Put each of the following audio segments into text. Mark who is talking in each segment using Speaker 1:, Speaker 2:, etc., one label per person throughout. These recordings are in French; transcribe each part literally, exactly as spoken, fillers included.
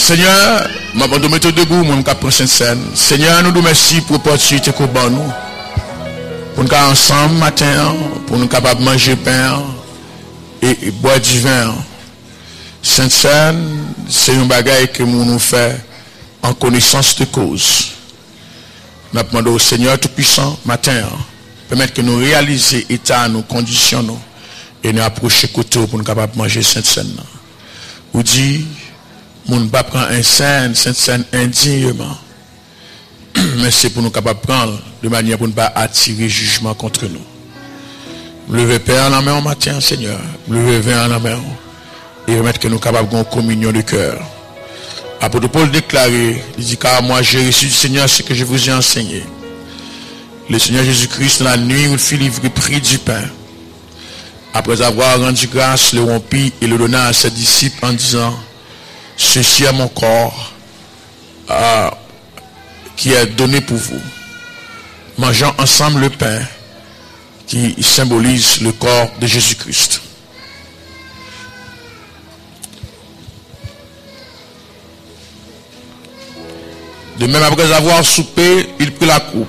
Speaker 1: Seigneur, je vais mettre debout, mon cap prochaine scène. Seigneur, nous nous remercions pour l'opportunité qu'on a nous. Pour nous ensemble matin, pour nous capables de manger pain et, et boire du vin. Sainte Seine, c'est un bagage que nous nous faisons en connaissance de cause. Nous demandons au Seigneur Tout-Puissant, matin, permettre que nous réalisions l'état, nos conditions, nous, et nous approcher côté pour nous capables de manger Sainte Seine. Ou dit, nous ne pas prendre un Sainte Seine indignement, mais c'est pour nous capables de prendre de manière pour ne pas attirer jugement contre nous. Levez Père en la main au matin, Seigneur. Levez vin en la main. Et remettre que nous sommes capables de communion de cœur. Apôtre Paul déclaré, il dit, car moi j'ai reçu du Seigneur ce que je vous ai enseigné. Le Seigneur Jésus-Christ, dans la nuit où il fit livrer, prit du pain. Après avoir rendu grâce, le rompit et le donna à ses disciples en disant, ceci est mon corps euh, qui est donné pour vous. Mangeons ensemble le pain qui symbolise le corps de Jésus-Christ. De même, après avoir soupé, il prit la coupe.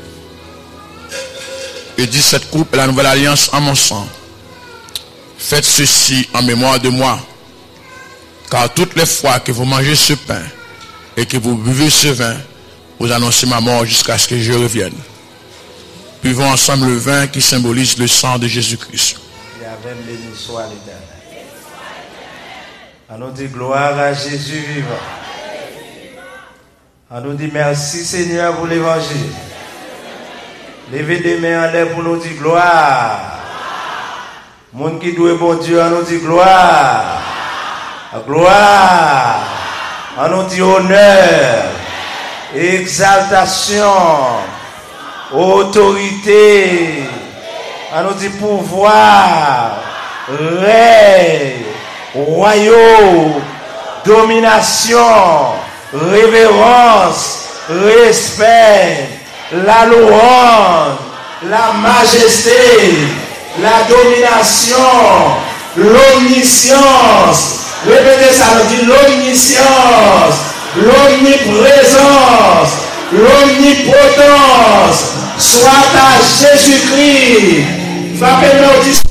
Speaker 1: Et dit, cette coupe est la nouvelle alliance en mon sang. Faites ceci en mémoire de moi. Car toutes les fois que vous mangez ce pain et que vous buvez ce vin, vous annoncez ma mort jusqu'à ce que je revienne. Buvons ensemble le vin qui symbolise le sang de Jésus-Christ.
Speaker 2: Et avec béni soit l'Éternel. On nous dit gloire à Jésus vivant. On nous dit merci Seigneur pour l'évangile. Levez des mains en l'air pour nous dire gloire. Monde qui doit bon Dieu, on nous dit gloire. Gloire. On nous dit honneur. Exaltation. Autorité. On nous dit pouvoir. Règne. Royaume. Domination. Révérence, respect, la louange, la majesté, la domination, l'omniscience. Répétez ça, on dit l'omniscience, l'omniprésence, l'omnipotence, soit à Jésus-Christ. Frappez-le, dit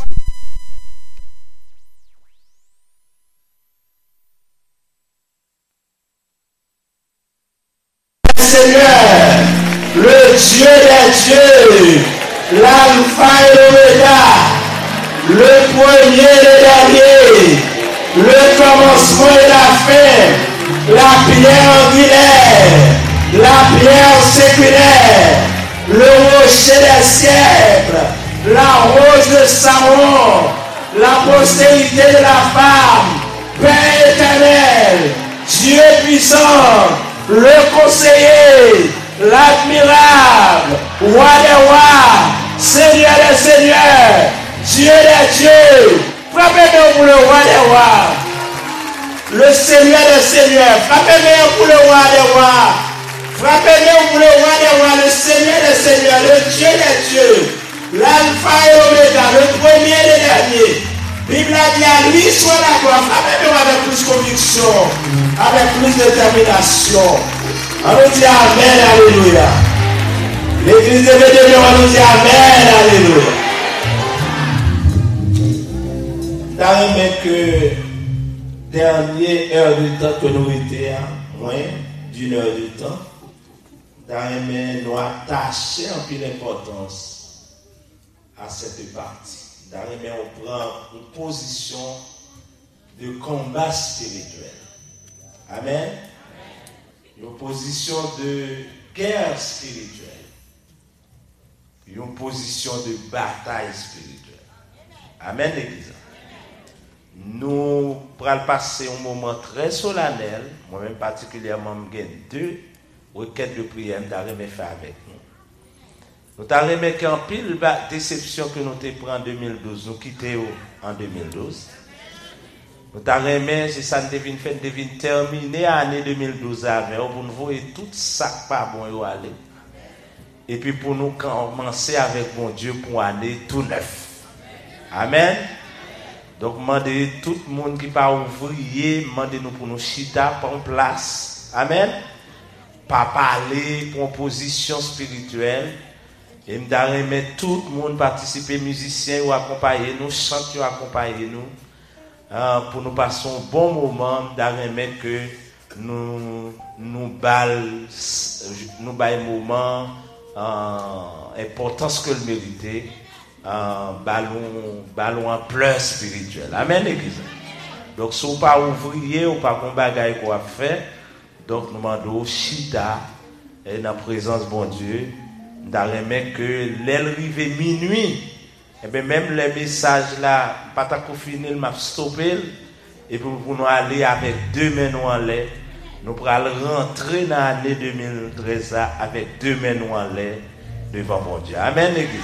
Speaker 2: Seigneur, le Dieu des dieux, l'alpha et l'oméga, le premier et le dernier, le commencement et la fin, la pierre angulaire, la pierre séculaire, le rocher des siècles, la rose de Saron, la postérité de la femme, Père éternel, Dieu puissant, le conseiller, l'admirable, roi des rois, Seigneur des seigneurs, Dieu des dieux. Frappez-nous pour le roi des rois, le Seigneur des seigneurs. Frappez-nous pour le roi des rois. Frappez-nous pour le roi des rois, le Seigneur des seigneurs, le Dieu des dieux, l'alpha et l'oméga, le premier et le dernier. Bible a dit à lui soit la gloire. Frappez-nous avec plus de conviction, avec plus de détermination. On nous dit Amen, Alléluia. L'église de Dieu, on nous dit Amen, Alléluia. Dans même que dernière heure de temps que nous étions, moins d'une heure de temps, dans même nous attacher un peu d'importance à cette partie. Dans même on prend une position de combat spirituel. Amen. Une position de guerre spirituelle. Une position de bataille spirituelle. Amen, l'église. Nous allons passer un moment très solennel. Moi-même particulièrement, j'ai deux requêtes de prière que je vais faire avec nous. Nous avons remarqué en pile la déception que nous avons pris en deux mille douze. Nous quittons en deux mille douze. Nous avons remarqué que ça devine fait devine terminer l'année deux mille douze avec pour nous voir tout ça pas bon aller. Et puis pour nous commencer avec bon Dieu pour année tout neuf. Amen.
Speaker 3: Donc, demandez tout le monde qui pas ouvrier, demandez-nous pour nous chita, prendre place. Amen. Pas parler, proposition spirituelle. Et me remettre tout le monde participer, musiciens ou accompagner nous, chanteurs accompagner nous, euh, pour nous passer un bon moment, remettre que nous nous bal nous bail moment euh, importance que le mériter, euh, ballon ballon en pleurs spirituel. Amen l'église. Donc si vous pas ouvrier ou pas qu'on bagaille qu'on a fait, donc nous demandons chita et dans la présence bon Dieu. D'arriver que l'arrivée minuit, et bien même les messages là, pas ta finir, m'a stoppé, et pour nous aller avec deux mains en l'air, nous allons rentrer dans l'année deux mille treize avec deux mains en l'air devant mon Dieu. Amen, l'église.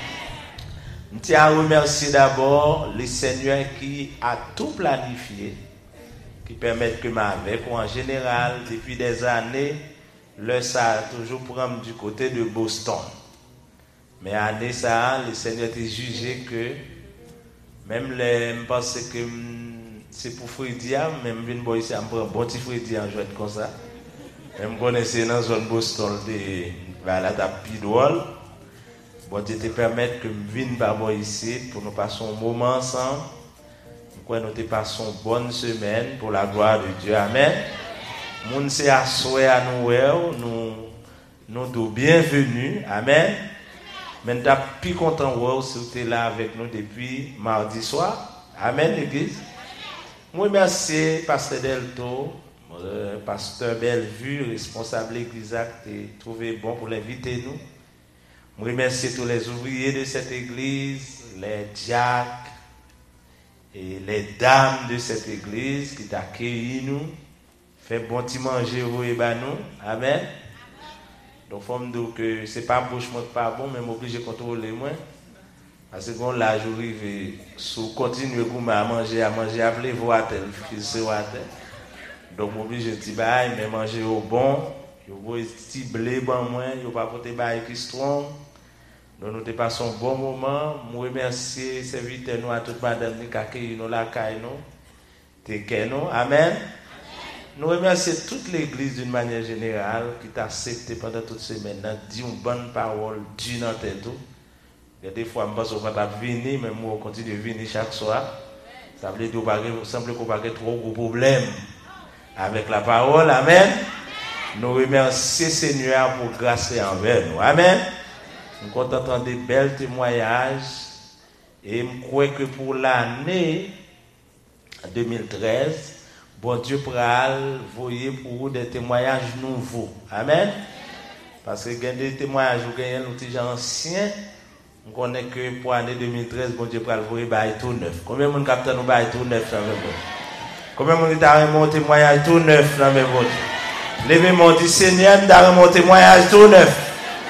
Speaker 3: Je tiens à remercier d'abord le Seigneur qui a tout planifié, qui permet que m'avec ou en général, depuis des années, le ça a toujours prendre du côté de Boston. Mais année ça, le Seigneur a jugé que même les je pense que c'est pour Frédia, même une boy ici, on prend bon petit Frédia en jouant comme ça. Même connaissez dans la zone Boston de la Tapidoual. Bon Dieu te permettre que je vienne par ici pour nous passer un moment ensemble. Pour nous te passer une bonne semaine pour la gloire de Dieu. Amen. Moun se assoé à nous, nous nous nous bienvenue. Amen. Mais t'as plus content de si vous êtes là avec nous depuis mardi soir. Amen l'église. Moi remercie pasteur Delto, euh, pasteur Bellevue, responsable de l'église qui a trouvé bon pour l'inviter nous. Je remercie tous les ouvriers de cette église, les diacres et les dames de cette église qui t'ont accueilli nous. Fait bon petit manger vous et ben nous. Amen. Donc faut me dire que c'est pas bouche moi pas bon mais m'oblige contrôler moi. Parce que quand là je arrive sous continuer à manger à manger appeler voir tel fils sur terre. Donc m'oblige petit bail mais manger au bon, yo voit petit blé ban moi, yo pas porter bail qui strong. Donc nous te passons un bon moment. Je remercie serviteur nous à toute madame qui accueille nous la caille nous. Te nous. Amen. Nous remercions toute l'église d'une manière générale qui t'a accepté pendant toute semaine, dit une bonne parole, Dieu dans tête tout. Il y a des fois, je pense qu'on va venir, mais moi, on continue de venir chaque soir. Ça veut dire qu'il semble qu'on n'a pas trop de problèmes avec la parole. Amen. Nous remercions Seigneur pour grâce envers nous. Amen. Nous comptons entendre des belles témoignages. Et je crois que pour l'année deux mille treize, bon Dieu pral voyer pour vous des témoignages nouveaux. Amen. Parce que il y a des témoignages où il y a des gens anciens. On connaît que pour l'année deux mille treize, bon Dieu pral voyer tout neuf. Combien de monde capte nous bail tout neuf dans le Combien de monde t'a remonté témoignage tout neuf dans le monde. Levez-moi dit Seigneur, t'a remonté témoignage tout neuf.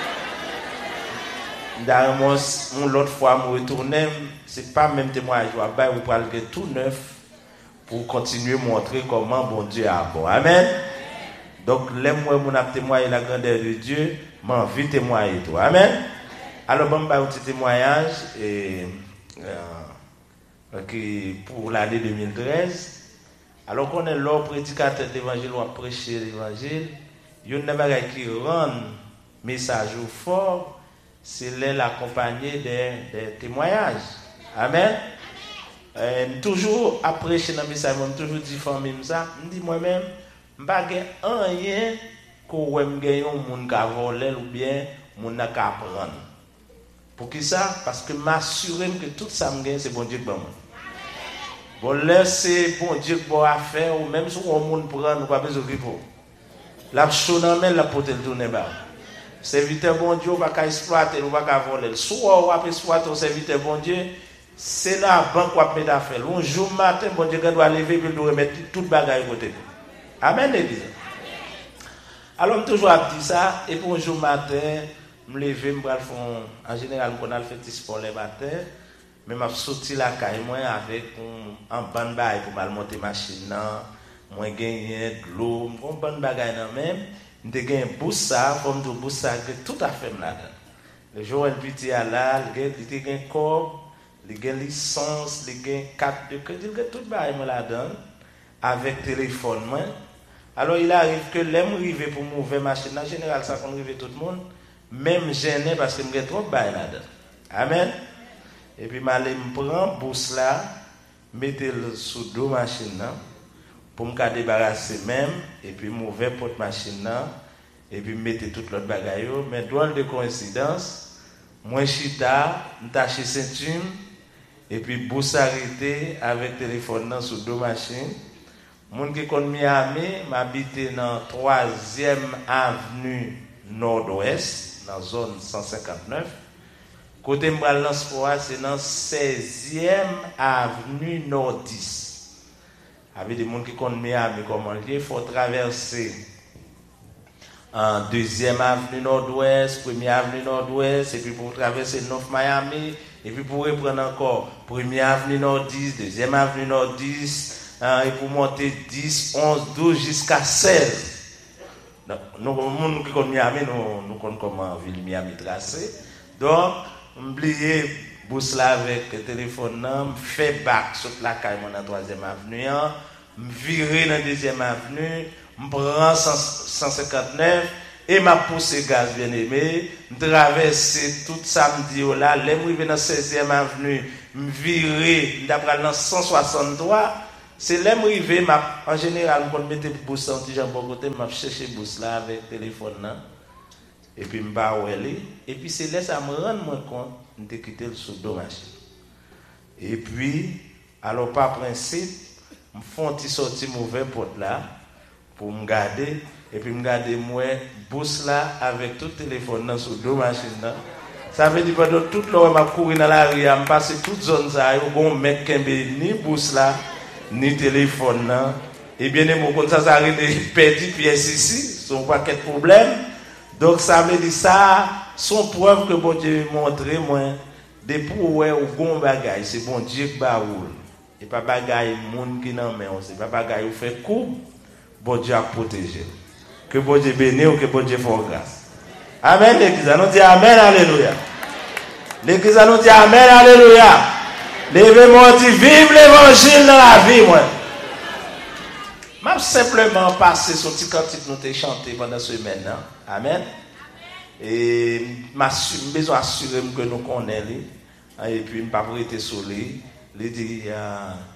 Speaker 3: D'ailleurs, l'autre fois, je retourner, ce n'est pas le même témoignage. Je vais parler tout neuf pour continuer à montrer comment bon Dieu a bon. Amen. Donc, l'aime moi, mon témoigner la grandeur de Dieu, m'envie de témoigner tout. Amen. Alors, je vais un petit témoignage et, euh, okay, pour l'année deux mille treize. Alors qu'on est là, prédicateur de l'évangile, on a prêché l'évangile, il y a une chose qui rend message fort. C'est l'accompagner des, des témoignages. Amen. Euh, toujours après chez le message, je toujours dit famille ça, je dis moi-même, je n'ai pas rien qu'on ait un monde qui a volé ou bien mon n'a qu'à apprendre. Pour qui ça? Parce que m'assurer que tout ça me gagne, c'est bon Dieu qui moi. Bon là c'est bon Dieu qui va faire ou même si on monde prend, nous pas besoin de pour. La chose en main la porter le tourner bas. Serviteur bon Dieu, on va pas exploiter, on va pas voler. Soit on va exploiter un serviteur bon Dieu, c'est la banque qu'on va mettre à faire. Un jour matin, bon Dieu doit lever et doit remettre toute bagaille à côté. Amen, l'église. Alors, je toujours dit ça, et pour un jour matin, je me lever, je me en général, on a fait sport le matin, mais je suis sorti la caille avec un bon bail pour mal monter machine, moi gagner de l'eau, un bon bagaille même. Je gagne boussa, comme tout boussa, tout à fait là. Le jour où il petit à là, il gagne corps, il a une licence, il a une carte de crédit, il a tout le la donne avec téléphone. Moi. Alors il arrive que l'aime arriver pour m'ouvrir machine, en général ça qu'on arrive tout le monde, même gêné parce que je trop bail là-dedans. Amen. Et puis je me prends bourse là, mettez le sous deux machines pour me débarrasser même et puis m'ouvrir porte machine là et puis mettez toute l'autre bagaille. Mais drôle de coïncidence, moi chita, m'taché ceinture et puis bourse arrêté avec téléphone là sous deux machines. Moun qui connaît Miami, m'habite dans troisième avenue nord-ouest, dans la zone cent cinquante-neuf. Côté m'bral dans sport, c'est dans seizième avenue nord-dix. Avec des gens qui connaissent Miami, comment il faut traverser en deuxième avenue nord-ouest, première avenue nord-ouest, et puis pour traverser North Miami, et puis pour reprendre encore première avenue nord-dix, deuxième avenue nord-dix, et pour monter dix, onze, douze jusqu'à seize. Nous, nous qui connaissons Miami, nous, nous connaissons comment ville Miami tracée. Donc, oubliez bourse là avec le téléphone, fait back sur la caille dans la troisième avenue, virer dans la deuxième avenue, je prends cent cinquante-neuf et ma poussé gaz bien aimé, je traverse tout samedi là, je suis dans la seizième avenue, je virer d'après dans cent soixante-trois. C'est là que en général, je mets des bourses en petit jambon côté, je cherche des bourses là avec le téléphone là. Et puis je vais et puis c'est là que ça me rend compte de quitter le sous de machine. Et puis, alors par principe, je fais un petit sorti mauvais porte là pour me garder. Et puis je garde moi bourse là avec tout le téléphone là sous deux machines là. Ça veut dire que toute l'heure je cours dans la rue, je passe toute zone ça, il y a un mec qui ni bourse là, ni téléphone là. Et bien moi comme ça ça arrive de perdu pièces ici, son paquet de problèmes. Donc ça veut dire ça, son preuve que bon Dieu montré moi des pour ouais au bon bagage, c'est bon Dieu qui baoul. Et pas bagage monde qui nan mais c'est pas bagage ou fait coup, bon Dieu a protégé. Que bon Dieu bénisse ou que bon Dieu fasse grâce. Amen l'église, nous dit amen alléluia. L'église nous dit amen alléluia. Levez-moi dit vive l'évangile dans la vie moi. M'a simplement passé son petit cantique nous t'ai chanté pendant ce semaine. Hein? Amen. Et m'a besoin assurer que nous connaissons et puis m'a pas prêter sur lui. Il dit